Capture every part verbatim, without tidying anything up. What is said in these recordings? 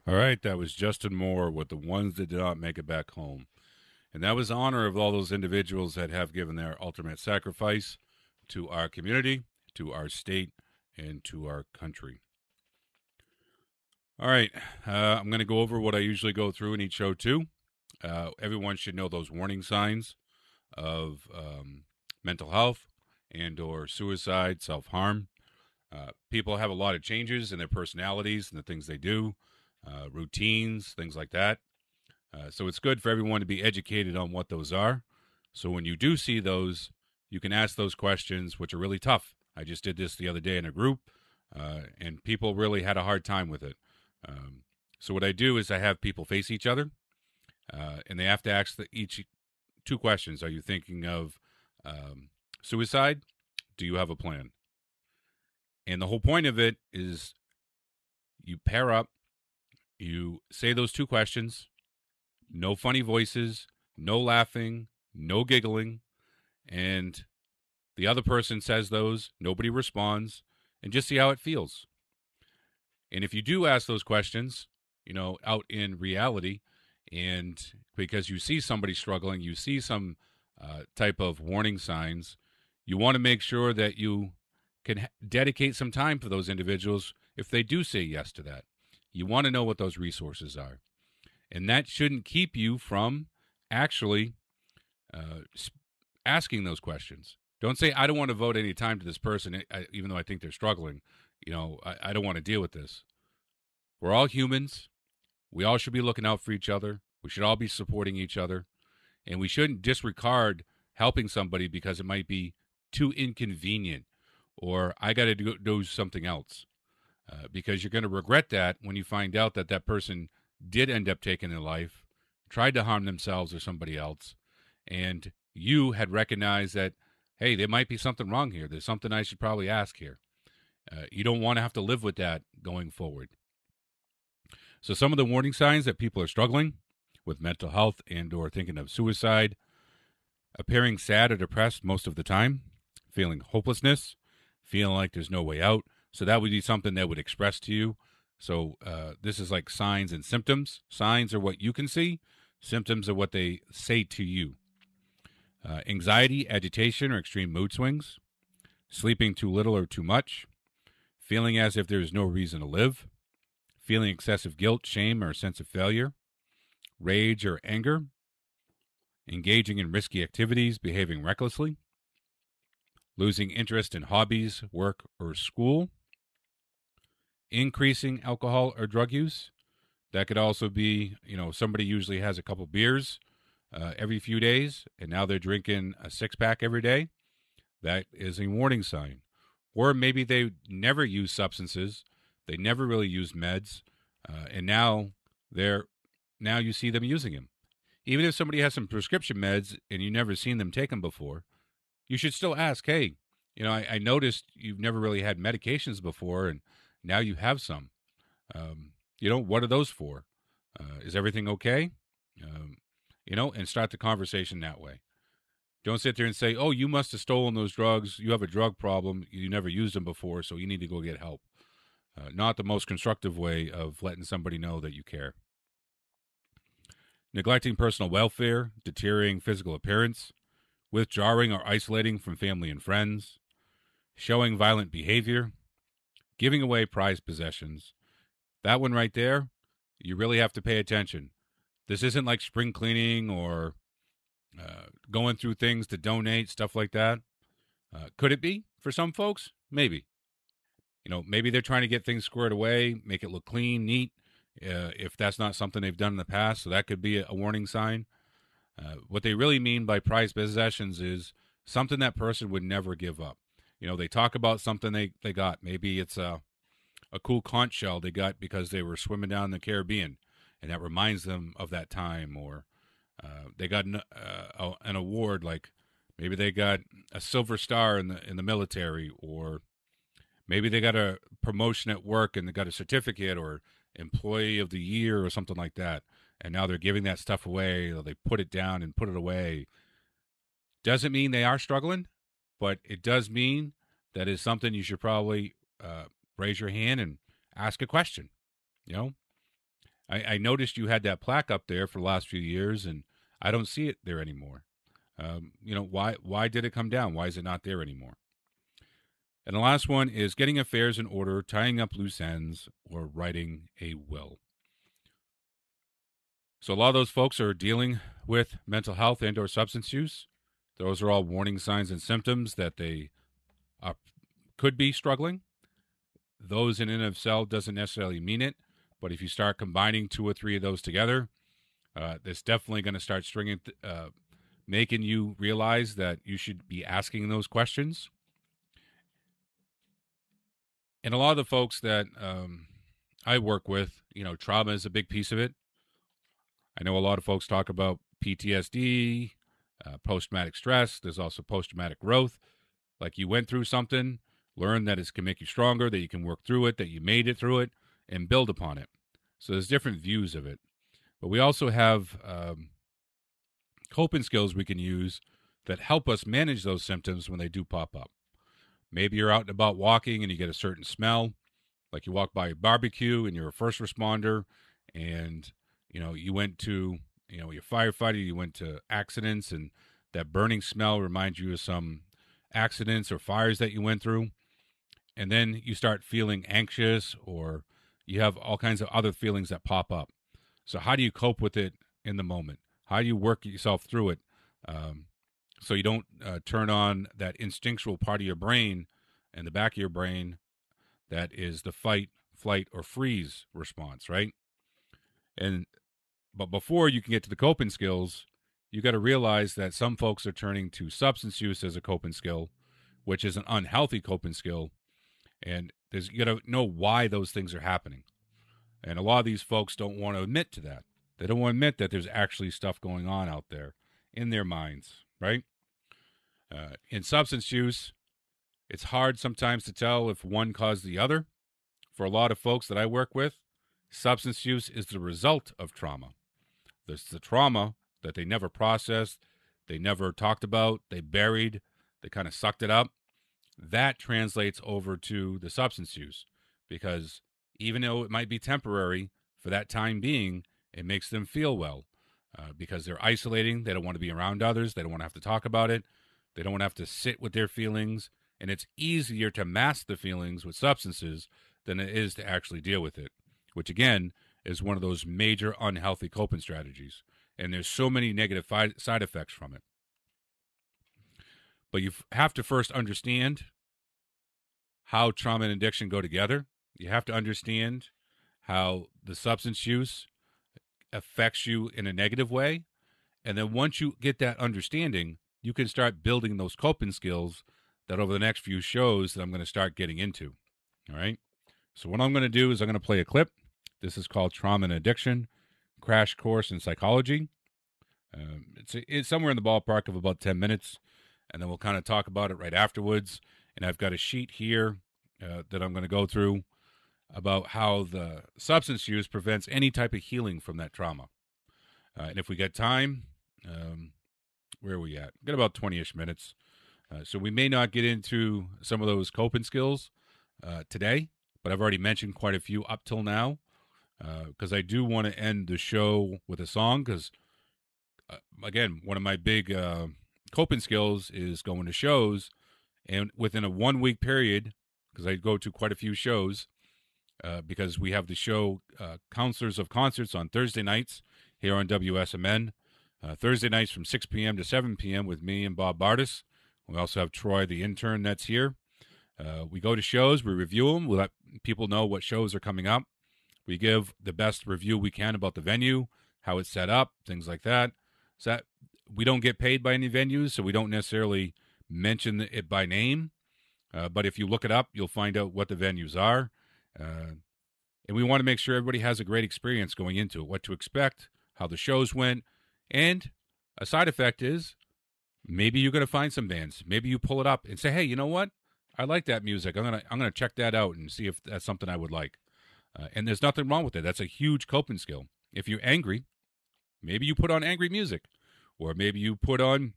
All right, that was Justin Moore with The Ones That Did Not Make It Back Home. And that was in honor of all those individuals that have given their ultimate sacrifice to our community, to our state, and to our country. All right, uh, I'm going to go over what I usually go through in each show, too. Uh, everyone should know those warning signs of um, mental health and or suicide, self-harm. Uh, people have a lot of changes in their personalities and the things they do, uh, routines, things like that. Uh, so it's good for everyone to be educated on what those are. So when you do see those, you can ask those questions, which are really tough. I just did this the other day in a group, uh, and people really had a hard time with it. Um, so what I do is I have people face each other, uh, and they have to ask the, each two questions. Are you thinking of um, suicide? Do you have a plan? And the whole point of it is you pair up, you say those two questions, no funny voices, no laughing, no giggling, and the other person says those, nobody responds, and just see how it feels. And if you do ask those questions, you know, out in reality, and because you see somebody struggling, you see some uh, type of warning signs, you want to make sure that you can ha- dedicate some time for those individuals if they do say yes to that. You want to know what those resources are. And that shouldn't keep you from actually uh, asking those questions. Don't say, I don't want to vote any time to this person, even though I think they're struggling. You know, I, I don't want to deal with this. We're all humans. We all should be looking out for each other. We should all be supporting each other. And we shouldn't disregard helping somebody because it might be too inconvenient or I got to do, do something else. Uh, because you're going to regret that when you find out that that person did end up taking their life, tried to harm themselves or somebody else, and you had recognized that, hey, there might be something wrong here. There's something I should probably ask here. Uh, you don't want to have to live with that going forward. So some of the warning signs that people are struggling with mental health and or thinking of suicide: appearing sad or depressed most of the time, feeling hopelessness, feeling like there's no way out. So that would be something that would express to you. So uh, this is like signs and symptoms. Signs are what you can see. Symptoms are what they say to you. Uh, anxiety, agitation, or extreme mood swings. Sleeping too little or too much. Feeling as if there is no reason to live. Feeling excessive guilt, shame, or a sense of failure. Rage or anger. Engaging in risky activities, behaving recklessly. Losing interest in hobbies, work, or school. Increasing alcohol or drug use. That could also be, you know, somebody usually has a couple beers uh, every few days, and now they're drinking a six pack every day. That is a warning sign. Or maybe they never use substances, they never really use meds, uh, and now they're now you see them using them. Even if somebody has some prescription meds and you never seen them take them before, you should still ask, hey, you know, I, I noticed you've never really had medications before, and now you have some. Um, you know, what are those for? Uh, is everything okay? Um, you know, and start the conversation that way. Don't sit there and say, oh, you must have stolen those drugs. You have a drug problem. You never used them before, so you need to go get help. Uh, not the most constructive way of letting somebody know that you care. Neglecting personal welfare, deteriorating physical appearance, withdrawing or isolating from family and friends, showing violent behavior, giving away prized possessions. That one right there, you really have to pay attention. This isn't like spring cleaning or uh, going through things to donate, stuff like that. Uh, could it be for some folks? Maybe. You know, maybe they're trying to get things squared away, make it look clean, neat, uh, if that's not something they've done in the past. So that could be a, a warning sign. Uh, what they really mean by prized possessions is something that person would never give up. You know, they talk about something they, they got. Maybe it's a, a cool conch shell they got because they were swimming down the Caribbean, and that reminds them of that time. Or uh, they got an, uh, an award, like maybe they got a silver star in the in the military, or maybe they got a promotion at work and they got a certificate or employee of the year or something like that. And now they're giving that stuff away, or they put it down and put it away. Doesn't mean they are struggling, but it does mean that is something you should probably uh, raise your hand and ask a question. You know, I, I noticed you had that plaque up there for the last few years, and I don't see it there anymore. Um, you know, why why did it come down? Why is it not there anymore? And the last one is getting affairs in order, tying up loose ends, or writing a will. So a lot of those folks are dealing with mental health and or substance use. Those are all warning signs and symptoms that they uh, could be struggling. Those in and of itself doesn't necessarily mean it, but if you start combining two or three of those together, uh, it's definitely going to start stringing, th- uh, making you realize that you should be asking those questions. And a lot of the folks that um, I work with, you know, trauma is a big piece of it. I know a lot of folks talk about P T S D, uh, post-traumatic stress. There's also post-traumatic growth. Like you went through something, learn that it can make you stronger, that you can work through it, that you made it through it, and build upon it. So there's different views of it. But we also have um, coping skills we can use that help us manage those symptoms when they do pop up. Maybe you're out and about walking and you get a certain smell, like you walk by a barbecue and you're a first responder and you know you went to you know you're a firefighter, you went to accidents, and that burning smell reminds you of some accidents or fires that you went through, and then you start feeling anxious or you have all kinds of other feelings that pop up. So how do you cope with it in the moment? How do you work yourself through it um, so you don't uh, turn on that instinctual part of your brain and the back of your brain that is the fight, flight, or freeze response, right? And but before you can get to the coping skills, you got to realize that some folks are turning to substance use as a coping skill, which is an unhealthy coping skill, and there's you got to know why those things are happening. And a lot of these folks don't want to admit to that. They don't want to admit that there's actually stuff going on out there in their minds, right? Uh, in substance use, it's hard sometimes to tell if one caused the other. For a lot of folks that I work with, substance use is the result of trauma. There's the trauma that they never processed, they never talked about, they buried, they kind of sucked it up. That translates over to the substance use because even though it might be temporary for that time being, it makes them feel well uh, because they're isolating. They don't want to be around others. They don't want to have to talk about it. They don't want to have to sit with their feelings. And it's easier to mask the feelings with substances than it is to actually deal with it, which again is one of those major unhealthy coping strategies. And there's so many negative fi- side effects from it. But you have to first understand how trauma and addiction go together. You have to understand how the substance use affects you in a negative way. And then once you get that understanding, you can start building those coping skills that over the next few shows that I'm going to start getting into. All right. So what I'm going to do is I'm going to play a clip. This is called Trauma and Addiction, Crash Course in Psychology. Um, it's, it's somewhere in the ballpark of about ten minutes, and then we'll kind of talk about it right afterwards. And I've got a sheet here uh, that I'm going to go through about how the substance use prevents any type of healing from that trauma. Uh, and if we get time, um, where are we at? We've got about twenty-ish minutes. Uh, so we may not get into some of those coping skills uh, today, but I've already mentioned quite a few up till now because uh, I do want to end the show with a song because, uh, again, one of my big uh, coping skills is going to shows, and within a one-week period, because I go to quite a few shows, uh, because we have the show uh, Counselors of Concerts on Thursday nights here on W S M N. Uh, Thursday nights from six p.m. to seven p.m. with me and Bob Bardis. We also have Troy, the intern, that's here. Uh, we go to shows, we review them, we let people know what shows are coming up. We give the best review we can about the venue, how it's set up, things like that. So that we don't get paid by any venues, so we don't necessarily mention it by name. Uh, but if you look it up, you'll find out what the venues are. Uh, and we want to make sure everybody has a great experience going into it, what to expect, how the shows went. And a side effect is maybe you're going to find some bands. Maybe you pull it up and say, hey, you know what? I like that music. I'm going to I'm gonna check that out and see if that's something I would like. Uh, and there's nothing wrong with it. That's a huge coping skill. If you're angry, maybe you put on angry music. Or maybe you put on,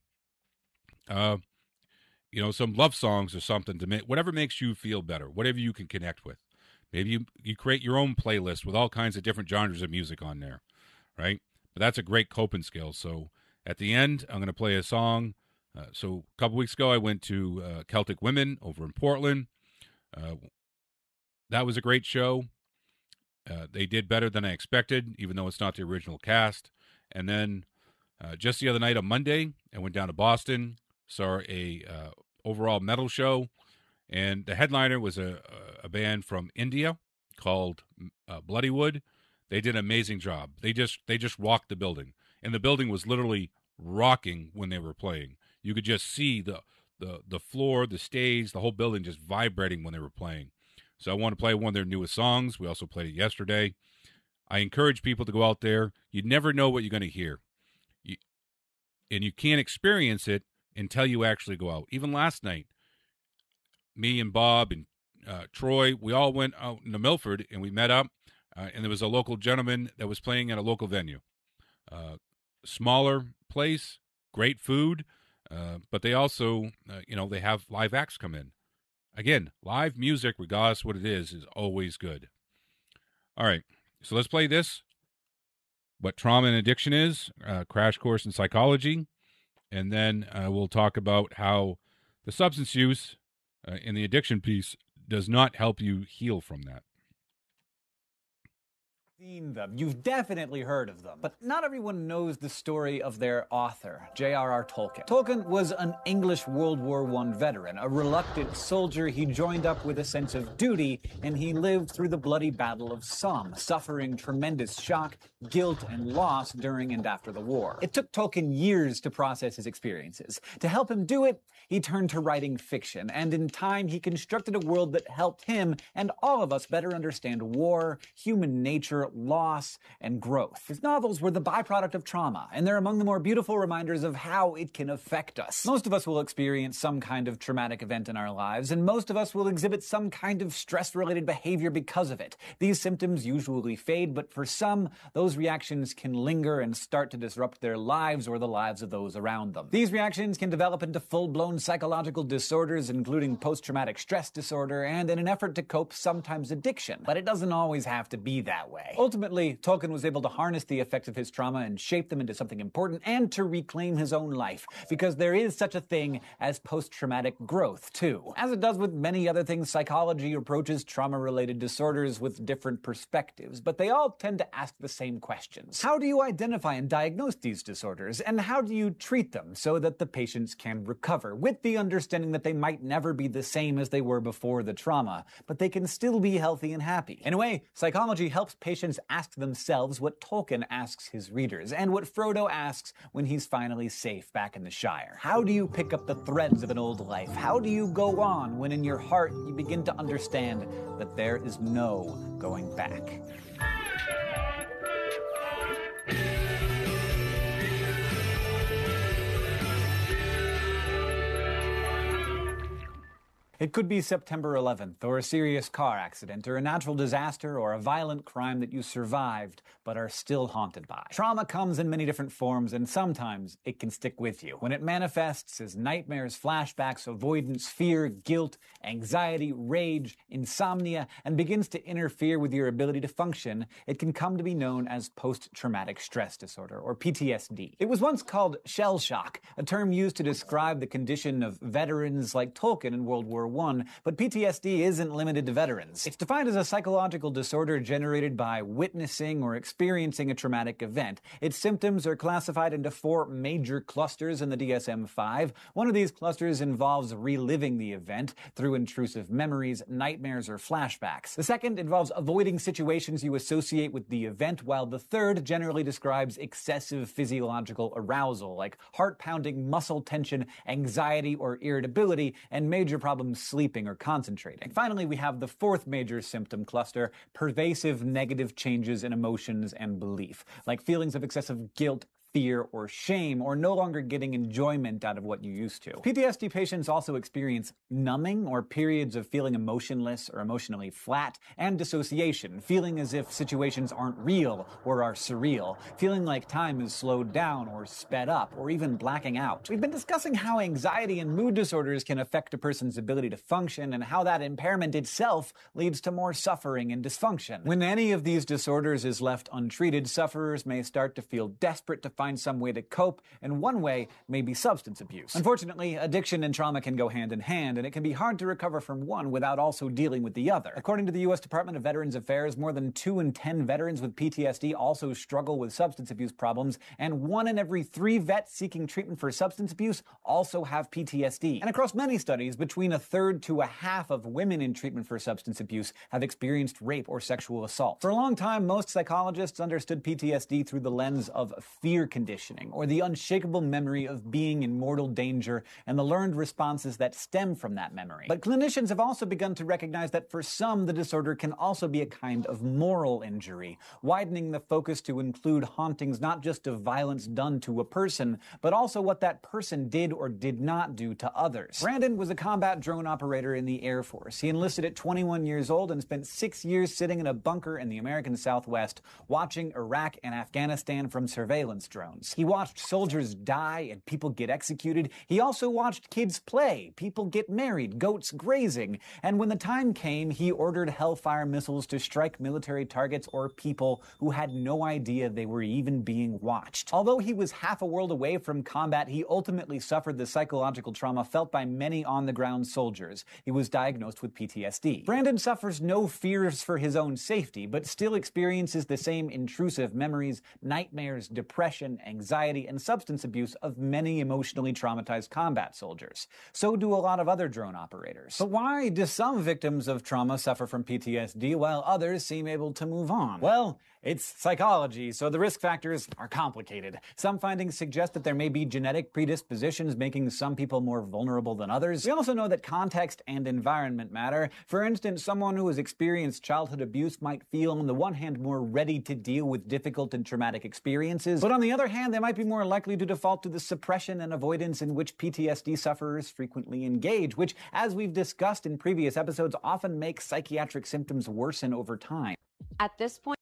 uh, you know, some love songs or something to make, whatever makes you feel better, whatever you can connect with. Maybe you, you create your own playlist with all kinds of different genres of music on there, right? But that's a great coping skill. So at the end, I'm going to play a song. Uh, so a couple weeks ago, I went to uh, Celtic Women over in Portland. Uh, that was a great show. Uh, they did better than I expected, even though it's not the original cast. And then uh, just the other night on Monday, I went down to Boston, saw a uh, overall metal show, and the headliner was a, a band from India called uh, Bloodywood. They did an amazing job. They just they just rocked the building, and the building was literally rocking when they were playing. You could just see the the the floor, the stage, the whole building just vibrating when they were playing. So I want to play one of their newest songs. We also played it yesterday. I encourage people to go out there. You never know what you're going to hear. You, and you can't experience it until you actually go out. Even last night, me and Bob and uh, Troy, we all went out into Milford and we met up. Uh, and there was a local gentleman that was playing at a local venue. Uh, smaller place, great food, uh, but they also, uh, you know, they have live acts come in. Again, live music, regardless what it is, is always good. All right, so let's play this. What trauma and addiction is, uh, crash course in psychology, and then uh, we'll talk about how the substance use uh, in the addiction piece does not help you heal from that. Seen them. You've definitely heard of them. But not everyone knows the story of their author, J R R Tolkien. Tolkien was an English World War One veteran, a reluctant soldier. He joined up with a sense of duty, and he lived through the bloody Battle of Somme, suffering tremendous shock, guilt, and loss during and after the war. It took Tolkien years to process his experiences. To help him do it, he turned to writing fiction, and in time he constructed a world that helped him and all of us better understand war, human nature, loss, and growth. His novels were the byproduct of trauma, and they're among the more beautiful reminders of how it can affect us. Most of us will experience some kind of traumatic event in our lives, and most of us will exhibit some kind of stress-related behavior because of it. These symptoms usually fade, but for some, those reactions can linger and start to disrupt their lives or the lives of those around them. These reactions can develop into full-blown psychological disorders, including post-traumatic stress disorder, and in an effort to cope, sometimes addiction. But it doesn't always have to be that way. Ultimately, Tolkien was able to harness the effects of his trauma and shape them into something important and to reclaim his own life, because there is such a thing as post-traumatic growth, too. As it does with many other things, psychology approaches trauma-related disorders with different perspectives, but they all tend to ask the same questions. How do you identify and diagnose these disorders, and how do you treat them so that the patients can recover, with the understanding that they might never be the same as they were before the trauma, but they can still be healthy and happy? In a way, psychology helps patients ask themselves what Tolkien asks his readers, and what Frodo asks when he's finally safe back in the Shire. How do you pick up the threads of an old life? How do you go on when in your heart you begin to understand that there is no going back? It could be September eleventh, or a serious car accident, or a natural disaster, or a violent crime that you survived but are still haunted by. Trauma comes in many different forms, and sometimes it can stick with you. When it manifests as nightmares, flashbacks, avoidance, fear, guilt, anxiety, rage, insomnia, and begins to interfere with your ability to function, it can come to be known as post-traumatic stress disorder, or P T S D. It was once called shell shock, a term used to describe the condition of veterans like Tolkien in World War One, but P T S D isn't limited to veterans. It's defined as a psychological disorder generated by witnessing or experiencing a traumatic event. Its symptoms are classified into four major clusters in the D S M five. One of these clusters involves reliving the event through intrusive memories, nightmares, or flashbacks. The second involves avoiding situations you associate with the event, while the third generally describes excessive physiological arousal, like heart-pounding, muscle tension, anxiety, or irritability, and major problems sleeping or concentrating. Finally, we have the fourth major symptom cluster, pervasive negative changes in emotions and belief, like feelings of excessive guilt, fear, or shame, or no longer getting enjoyment out of what you used to. P T S D patients also experience numbing, or periods of feeling emotionless or emotionally flat, and dissociation, feeling as if situations aren't real or are surreal, feeling like time is slowed down or sped up, or even blacking out. We've been discussing how anxiety and mood disorders can affect a person's ability to function, and how that impairment itself leads to more suffering and dysfunction. When any of these disorders is left untreated, sufferers may start to feel desperate to find some way to cope, and one way may be substance abuse. Unfortunately, addiction and trauma can go hand in hand, and it can be hard to recover from one without also dealing with the other. According to the U S Department of Veterans Affairs, more than two in ten veterans with P T S D also struggle with substance abuse problems, and one in every three vets seeking treatment for substance abuse also have P T S D. And across many studies, between a third to a half of women in treatment for substance abuse have experienced rape or sexual assault. For a long time, most psychologists understood P T S D through the lens of fear conditioning, or the unshakable memory of being in mortal danger and the learned responses that stem from that memory. But clinicians have also begun to recognize that for some, the disorder can also be a kind of moral injury, widening the focus to include hauntings not just of violence done to a person, but also what that person did or did not do to others. Brandon was a combat drone operator in the Air Force. He enlisted at twenty-one years old and spent six years sitting in a bunker in the American Southwest, watching Iraq and Afghanistan from surveillance drones. He watched soldiers die and people get executed. He also watched kids play, people get married, goats grazing. And when the time came, he ordered Hellfire missiles to strike military targets or people who had no idea they were even being watched. Although he was half a world away from combat, he ultimately suffered the psychological trauma felt by many on-the-ground soldiers. He was diagnosed with P T S D. Brandon suffers no fears for his own safety, but still experiences the same intrusive memories, nightmares, depression, anxiety, and substance abuse of many emotionally traumatized combat soldiers. So do a lot of other drone operators. But why do some victims of trauma suffer from P T S D while others seem able to move on? Well, it's psychology, so the risk factors are complicated. Some findings suggest that there may be genetic predispositions making some people more vulnerable than others. We also know that context and environment matter. For instance, someone who has experienced childhood abuse might feel, on the one hand, more ready to deal with difficult and traumatic experiences, but on the other hand, they might be more likely to default to the suppression and avoidance in which P T S D sufferers frequently engage, which, as we've discussed in previous episodes, often makes psychiatric symptoms worsen over time. At this point,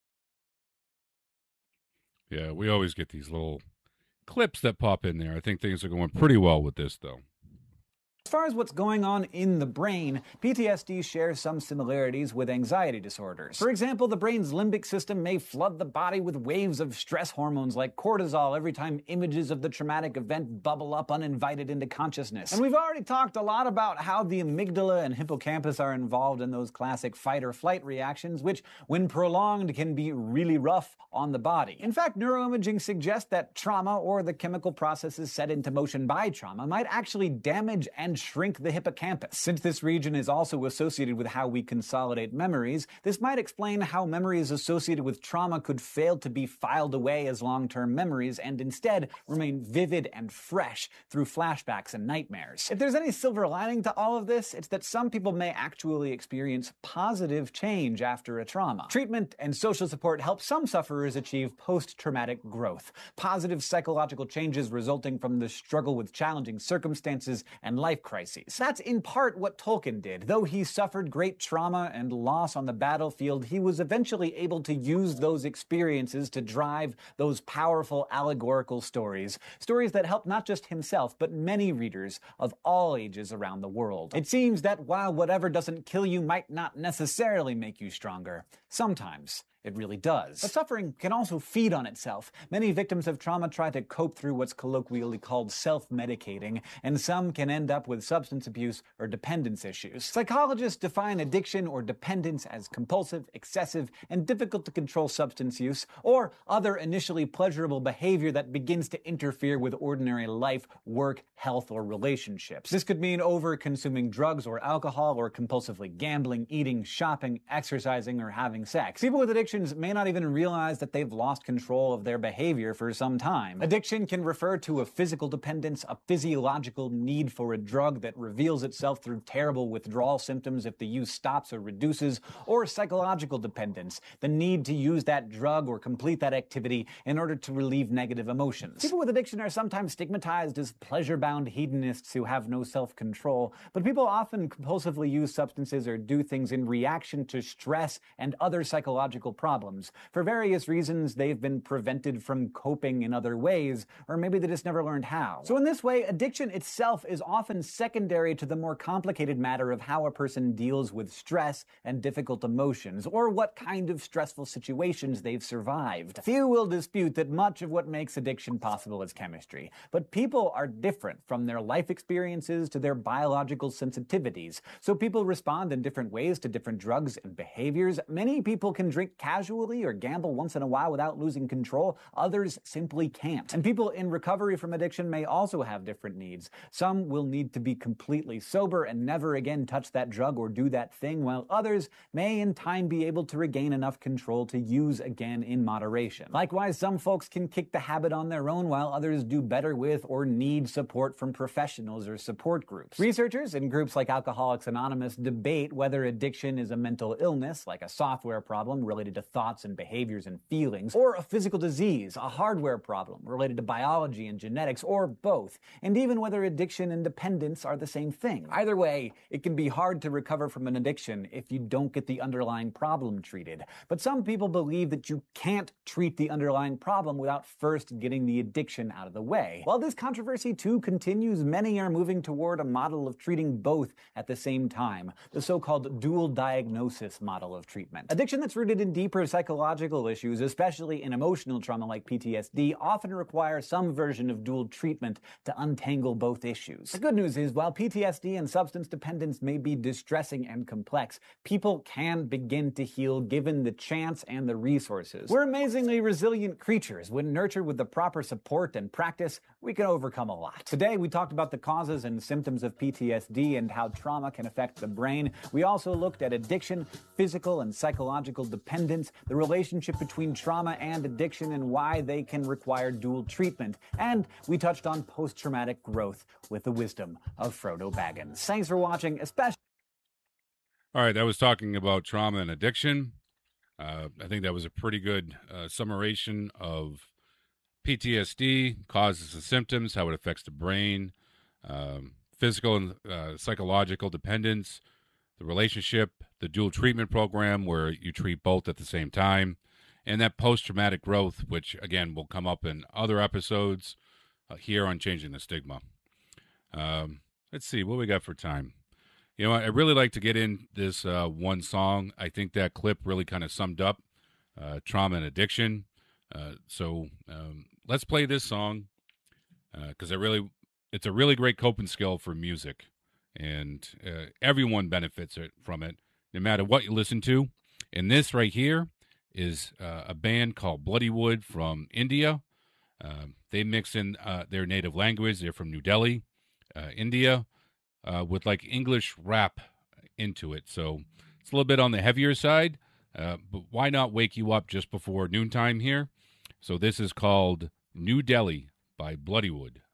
Yeah, we always get these little clips that pop in there. I think things are going pretty well with this, though. As far as what's going on in the brain, P T S D shares some similarities with anxiety disorders. For example, the brain's limbic system may flood the body with waves of stress hormones like cortisol every time images of the traumatic event bubble up uninvited into consciousness. And we've already talked a lot about how the amygdala and hippocampus are involved in those classic fight or flight reactions, which, when prolonged, can be really rough on the body. In fact, neuroimaging suggests that trauma, or the chemical processes set into motion by trauma, might actually damage and shrink the hippocampus. Since this region is also associated with how we consolidate memories, this might explain how memories associated with trauma could fail to be filed away as long-term memories and instead remain vivid and fresh through flashbacks and nightmares. If there's any silver lining to all of this, it's that some people may actually experience positive change after a trauma. Treatment and social support help some sufferers achieve post-traumatic growth, positive psychological changes resulting from the struggle with challenging circumstances and life crises. That's in part what Tolkien did. Though he suffered great trauma and loss on the battlefield, he was eventually able to use those experiences to drive those powerful allegorical stories, stories that help not just himself, but many readers of all ages around the world. It seems that while whatever doesn't kill you might not necessarily make you stronger, sometimes it really does. But suffering can also feed on itself. Many victims of trauma try to cope through what's colloquially called self-medicating, and some can end up with substance abuse or dependence issues. Psychologists define addiction or dependence as compulsive, excessive, and difficult to control substance use, or other initially pleasurable behavior that begins to interfere with ordinary life, work, health, or relationships. This could mean over-consuming drugs or alcohol, or compulsively gambling, eating, shopping, exercising, or having sex. People with addiction addictions may not even realize that they've lost control of their behavior for some time. Addiction can refer to a physical dependence, a physiological need for a drug that reveals itself through terrible withdrawal symptoms if the use stops or reduces, or psychological dependence, the need to use that drug or complete that activity in order to relieve negative emotions. People with addiction are sometimes stigmatized as pleasure-bound hedonists who have no self-control, but people often compulsively use substances or do things in reaction to stress and other psychological problems. For various reasons, they've been prevented from coping in other ways, or maybe they just never learned how. So in this way, addiction itself is often secondary to the more complicated matter of how a person deals with stress and difficult emotions, or what kind of stressful situations they've survived. Few will dispute that much of what makes addiction possible is chemistry, but people are different from their life experiences to their biological sensitivities, so people respond in different ways to different drugs and behaviors. Many people can drink casually or gamble once in a while without losing control. Others simply can't. And people in recovery from addiction may also have different needs. Some will need to be completely sober and never again touch that drug or do that thing, while others may in time be able to regain enough control to use again in moderation. Likewise, some folks can kick the habit on their own, while others do better with or need support from professionals or support groups. Researchers in groups like Alcoholics Anonymous debate whether addiction is a mental illness, like a software problem related to thoughts and behaviors and feelings, or a physical disease, a hardware problem related to biology and genetics, or both, and even whether addiction and dependence are the same thing. Either way, it can be hard to recover from an addiction if you don't get the underlying problem treated. But some people believe that you can't treat the underlying problem without first getting the addiction out of the way. While this controversy too continues, many are moving toward a model of treating both at the same time, the so-called dual diagnosis model of treatment. Addiction that's rooted in deeper psychological issues, especially in emotional trauma like P T S D, often require some version of dual treatment to untangle both issues. The good news is, while P T S D and substance dependence may be distressing and complex, people can begin to heal given the chance and the resources. We're amazingly resilient creatures. When nurtured with the proper support and practice, we can overcome a lot. Today, we talked about the causes and symptoms of P T S D and how trauma can affect the brain. We also looked at addiction, physical and psychological dependence, the relationship between trauma and addiction and why they can require dual treatment. And we touched on post-traumatic growth with the wisdom of Frodo Baggins. Thanks for watching, especially... All right, that was talking about trauma and addiction. Uh, I think that was a pretty good uh, summation of P T S D, causes and symptoms, how it affects the brain, um, physical and uh, psychological dependence, the relationship, the dual treatment program where you treat both at the same time, and that post-traumatic growth, which, again, will come up in other episodes uh, here on Changing the Stigma. Um, let's see, what we got for time? You know, I really like to get in this uh, one song. I think that clip really kind of summed up uh, trauma and addiction. Uh, so um, let's play this song because uh, I really, it's a really great coping skill for music, and uh, everyone benefits it, from it, no matter what you listen to. And this right here is uh, a band called Bloodywood from India. Uh, they mix in uh, their native language. They're from New Delhi, uh, India. Uh, with like English rap into it. So it's a little bit on the heavier side, uh, but why not wake you up just before noontime here? So this is called New Delhi by Bloodywood.